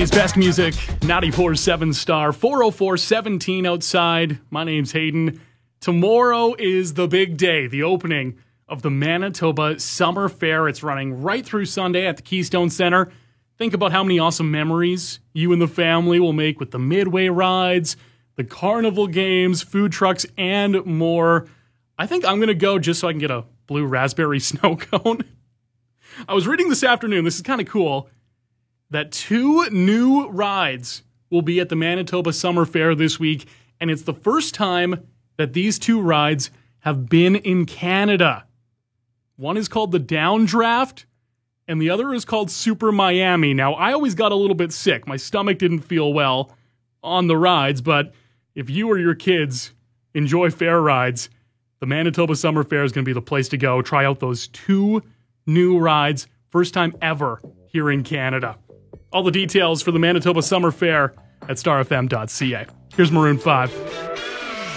Today's best music, 94.7 Star, 4:04:17 outside. My name's Hayden. Tomorrow is the big day, the opening of the Manitoba Summer Fair. It's running right through Sunday at the Keystone Center. Think about how many awesome memories you and the family will make with the Midway rides, the carnival games, food trucks, and more. I think I'm going to go just so I can get a blue raspberry snow cone. I was reading this afternoon, this is kind of cool, that 2 new rides will be at the Manitoba Summer Fair this week, and it's the first time that these 2 rides have been in Canada. One is called the Downdraft, and the other is called Super Miami. Now, I always got a little bit sick. My stomach didn't feel well on the rides, but if you or your kids enjoy fair rides, the Manitoba Summer Fair is going to be the place to go. Try out those 2 new rides, first time ever here in Canada. All the details for the Manitoba Summer Fair at starfm.ca. Here's Maroon 5.